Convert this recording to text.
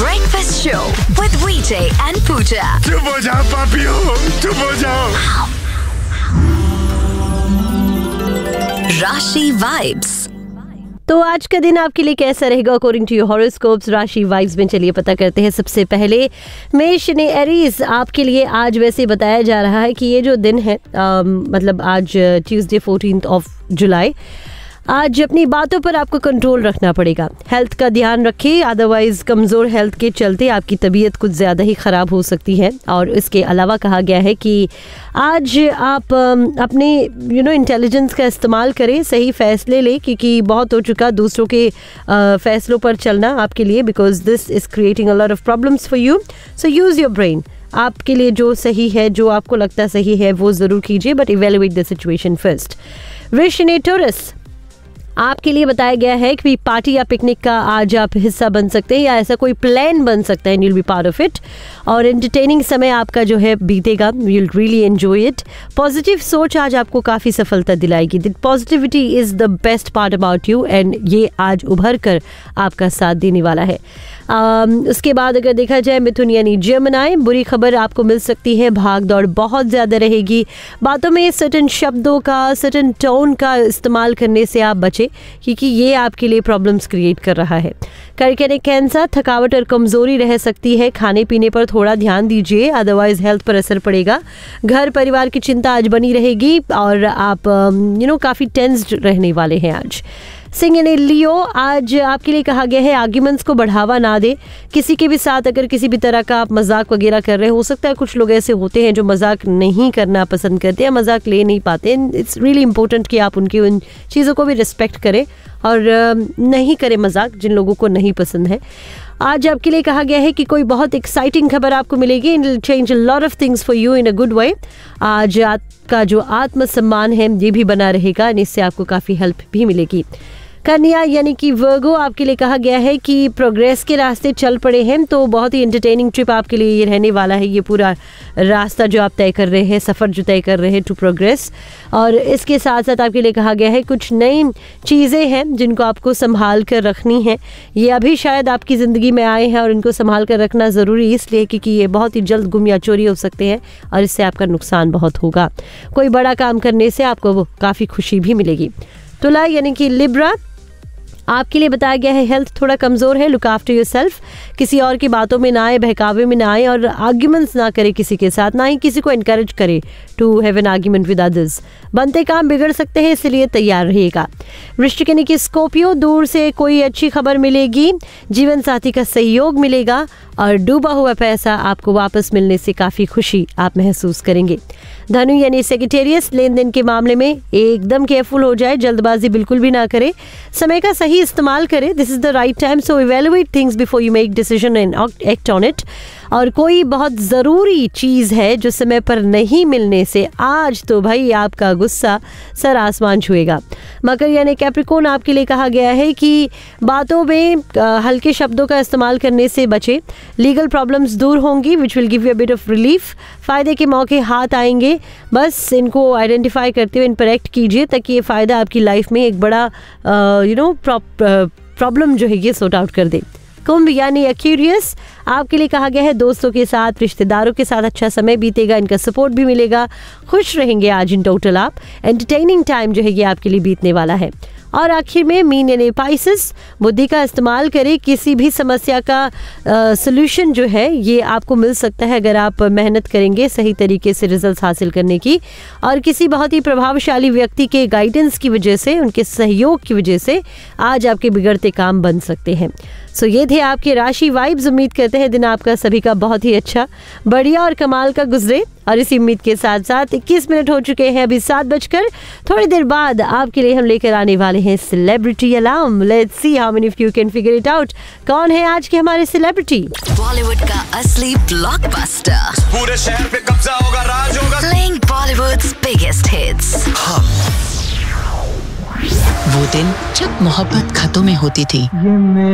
breakfast show with VJ and Pooja. चुप हो जाओ पापियो, चुप हो जाओ। राशि वाइब्स। तो आज का दिन आपके लिए कैसा रहेगा अकॉर्डिंग टू योर हॉरोस्कोप्स राशि वाइब्स में। चलिए पता करते हैं। सबसे पहले मेष ने एरीज, आपके लिए आज वैसे बताया जा रहा है कि ये जो दिन है मतलब आज ट्यूसडे 14 जुलाई, आज अपनी बातों पर आपको कंट्रोल रखना पड़ेगा। हेल्थ का ध्यान रखें, अदरवाइज कमज़ोर हेल्थ के चलते आपकी तबीयत कुछ ज़्यादा ही ख़राब हो सकती है। और इसके अलावा कहा गया है कि आज आप अपने इंटेलिजेंस का इस्तेमाल करें, सही फैसले लें, क्योंकि बहुत हो चुका दूसरों के फैसलों पर चलना आपके लिए, because this is creating a lot of problems for you. So use your brain. आपके लिए जो सही है, जो आपको लगता सही है, वो ज़रूर कीजिए, but evaluate the situation first. वृष ने टॉरस, आपके लिए बताया गया है कि पार्टी या पिकनिक का आज आप हिस्सा बन सकते हैं, या ऐसा कोई प्लान बन सकता है, you'll be part of it। और एंटरटेनिंग समय आपका जो है बीतेगा, you'll really enjoy it। Positive सोच आज आपको काफ़ी सफलता दिलाएगी। The positivity is the best part about you, and ये आज उभर कर आपका साथ देने वाला है। उसके बाद अगर देखा जाए मिथुन यानी जेमिनी, बुरी खबर आपको मिल सकती है। भाग दौड़ बहुत ज़्यादा रहेगी। बातों में सर्टेन शब्दों का, सर्टेन टोन का इस्तेमाल करने से आप बचें, क्योंकि ये आपके लिए प्रॉब्लम्स क्रिएट कर रहा है। करके ने कैंसर, थकावट और कमज़ोरी रह सकती है। खाने पीने पर थोड़ा ध्यान दीजिए, अदरवाइज हेल्थ पर असर पड़ेगा। घर परिवार की चिंता आज बनी रहेगी और आप काफ़ी टेंस्ड रहने वाले हैं आज। सिंह यानी लियो, आज आपके लिए कहा गया है आर्ग्यूमेंट्स को बढ़ावा ना दे। किसी के भी साथ अगर किसी भी तरह का आप मजाक वगैरह कर रहे हो सकता है कुछ लोग ऐसे होते हैं जो मजाक नहीं करना पसंद करते हैं, मजाक ले नहीं पाते। इट्स रियली इंपॉर्टेंट कि आप उनकी उन चीज़ों को भी रिस्पेक्ट करें और नहीं करें मजाक जिन लोगों को नहीं पसंद है। आज आपके लिए कहा गया है कि कोई बहुत एक्साइटिंग खबर आपको मिलेगी। It will change a lot of things for you in a good way. आज आपका जो आत्मसम्मान है ये भी बना रहेगा, इससे आपको काफ़ी हेल्प भी मिलेगी। कन्या यानी कि वर्गो, आपके लिए कहा गया है कि प्रोग्रेस के रास्ते चल पड़े हैं, तो बहुत ही एंटरटेनिंग ट्रिप आपके लिए ये रहने वाला है। ये पूरा रास्ता जो आप तय कर रहे हैं, सफ़र जो तय कर रहे हैं टू प्रोग्रेस। और इसके साथ साथ आपके लिए कहा गया है कुछ नई चीज़ें हैं जिनको आपको संभाल कर रखनी है। ये अभी शायद आपकी ज़िंदगी में आए हैं और इनको संभाल कर रखना ज़रूरी इसलिए क्योंकि ये बहुत ही जल्द गुम या चोरी हो सकते हैं और इससे आपका नुकसान बहुत होगा। कोई बड़ा काम करने से आपको काफ़ी खुशी भी मिलेगी। तुला यानी कि लिब्रा, आपके लिए बताया गया है हेल्थ थोड़ा कमज़ोर है। Look after yourself. किसी और की बातों में ना आए, बहकावे में ना आए और आर्ग्यूमेंट्स ना करे किसी के साथ, ना ही किसी को इनकरेज करे to have an argument with others. बनते काम बिगड़ सकते हैं, इसलिए तैयार रहिएगा। वृश्चिक यानी कि स्कॉर्पियो, दूर से कोई अच्छी खबर मिलेगी, जीवन साथी का सहयोग मिलेगा और डूबा हुआ पैसा आपको वापस मिलने से काफ़ी खुशी आप महसूस करेंगे। धनु यानी सेक्रेटेरियस, लेन देन के मामले में एकदम केयरफुल हो जाए, जल्दबाजी बिल्कुल भी ना करें, समय का सही इस्तेमाल करें। This is the right time, so evaluate things before you make decision and act on it. और कोई बहुत ज़रूरी चीज़ है जो समय पर नहीं मिलने से आज तो भाई आपका गुस्सा सर आसमान छुएगा। मकर यानी कैप्रिकॉर्न, आपके लिए कहा गया है कि बातों में हल्के शब्दों का इस्तेमाल करने से बचें। लीगल प्रॉब्लम्स दूर होंगी which will give you a bit of relief. फ़ायदे के मौके हाथ आएंगे, बस इनको आइडेंटिफाई करते हुए इन पर एक्ट कीजिए ताकि ये फ़ायदा आपकी लाइफ में एक बड़ा प्रॉब्लम जो है ये सॉर्ट आउट कर दे। कुंभ यानी एक्यूरियस, आपके लिए कहा गया है दोस्तों के साथ, रिश्तेदारों के साथ अच्छा समय बीतेगा, इनका सपोर्ट भी मिलेगा, खुश रहेंगे आज इन टोटल आप। एंटरटेनिंग टाइम जो है ये आपके लिए बीतने वाला है। और आखिर में मीन यानी पाइसेस, बुद्धि का इस्तेमाल करें, किसी भी समस्या का सलूशन जो है ये आपको मिल सकता है अगर आप मेहनत करेंगे सही तरीके से रिजल्ट हासिल करने की। और किसी बहुत ही प्रभावशाली व्यक्ति के गाइडेंस की वजह से, उनके सहयोग की वजह से आज आपके बिगड़ते काम बन सकते हैं। सो ये थे आपके राशि वाइब्स। उम्मीद करते हैं दिन आपका सभी का बहुत ही अच्छा, बढ़िया और कमाल का गुजरे। और इसी उम्मीद के साथ साथ 21 मिनट हो चुके हैं, अभी 7 बजकर थोड़ी देर बाद आपके लिए हम लेकर आने वाले हैं celebrity alarm. Let's see how many of you can figure it out. कौन है आज के हमारे सेलिब्रिटी? बॉलीवुड का असली ब्लॉकबस्टर, पूरे शहर पे कब्जा होगा, राज होगा, प्लेइंग बॉलीवुड्स बिगेस्ट हिट्स। वो दिन जब मोहब्बत खतों में होती थी,